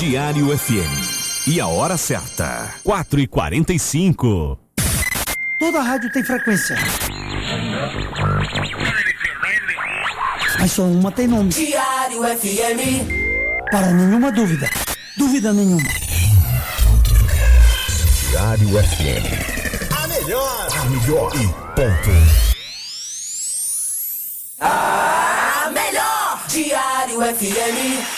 Diário FM. E a hora certa, 4h45. Toda rádio tem frequência, mas só uma tem nome. Diário FM. Para nenhuma dúvida. Dúvida nenhuma. Diário FM. A melhor e ponto. A melhor. Diário FM.